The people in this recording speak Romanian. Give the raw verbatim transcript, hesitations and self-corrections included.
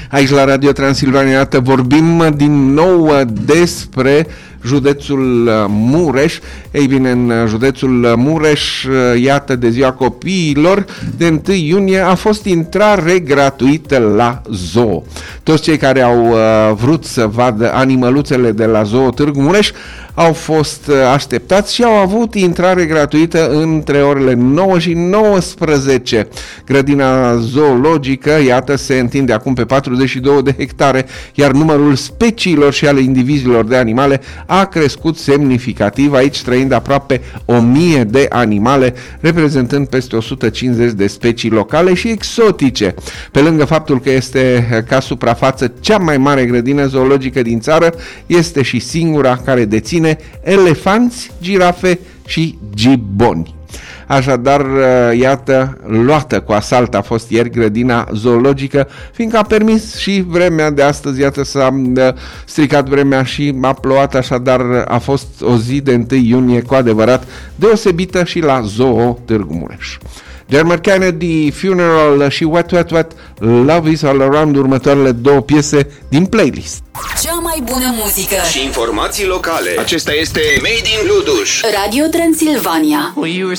Aici la Radio Transilvania, iată, vorbim din nou despre județul Mureș. Ei bine, în județul Mureș, iată, de ziua copiilor, de întâi iunie, a fost intrare gratuită la zoo. Toți cei care au vrut să vadă animăluțele de la Zoo Târgu Mureș au fost așteptați și au avut intrare gratuită între orele nouă și nouăsprezece. Grădina zoologică, iată, se întinde acum pe patruzeci și două de hectare, iar numărul speciilor și ale indivizilor de animale a crescut semnificativ, aici trăind aproape o mie de animale, reprezentând peste o sută cincizeci de specii locale și exotice. Pe lângă faptul că este ca suprafață cea mai mare grădină zoologică din țară, este și singura care deține elefanți, girafe și giboni. Așadar, iată, luată cu asalt a fost ieri grădina zoologică, fiindcă a permis și vremea de astăzi, iată, s-a stricat vremea și a plouat, așadar a fost o zi de întâi iunie cu adevărat deosebită și la Zoo Târgu Mureș. Dermot Kennedy, Funeral și Wet Wet Wet, Love Is All Around, următoarele două piese din playlist. Cea mai bună muzică și informații locale. Acesta este Made in Bluduș. Radio Transilvania. Well, you were